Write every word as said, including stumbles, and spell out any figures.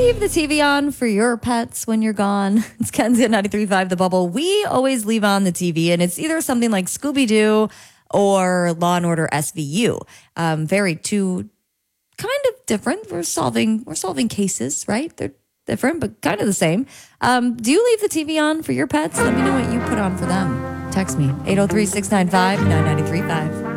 leave the T V on for your pets when you're gone? It's Kenzie at ninety-three point five The Bubble. We always leave on the T V, and it's either something like Scooby-Doo or Law and Order S V U. Um, very two kind of different. We're solving we're solving cases, right? They're different, but kind of the same. Um, do you leave the T V on for your pets? Let me know what you put on for them. Text me, eight oh three, six nine five, nine nine three five.